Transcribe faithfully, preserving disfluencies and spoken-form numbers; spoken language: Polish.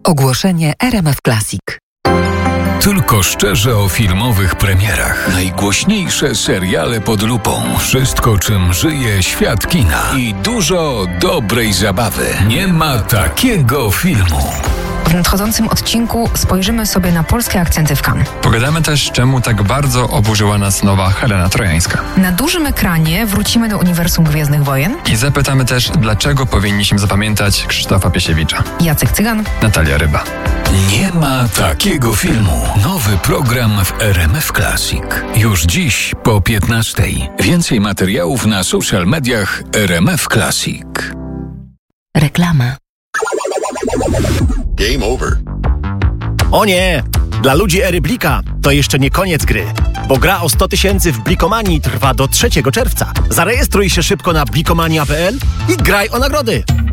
Ogłoszenie R M F Classic. Tylko szczerze o filmowych premierach. Najgłośniejsze seriale pod lupą. Wszystko, czym żyje świat kina. I dużo dobrej zabawy. Nie ma takiego filmu. W nadchodzącym odcinku spojrzymy sobie na polskie akcenty w Cannes. Pogadamy też, czemu tak bardzo oburzyła nas nowa Helena Trojańska. Na dużym ekranie wrócimy do uniwersum Gwiezdnych Wojen. I zapytamy też, dlaczego powinniśmy zapamiętać Krzysztofa Piesiewicza. Jacek Cygan. Natalia Ryba. Nie ma takiego filmu. Nowy program w R M F Classic. Już dziś po piętnastej. Więcej materiałów na social mediach R M F Classic. Reklama. Game over. O nie! Dla ludzi Eryblika to jeszcze nie koniec gry, bo gra o sto tysięcy w Blikomanii trwa do trzeciego czerwca. Zarejestruj się szybko na blikomania kropka p l i graj o nagrody!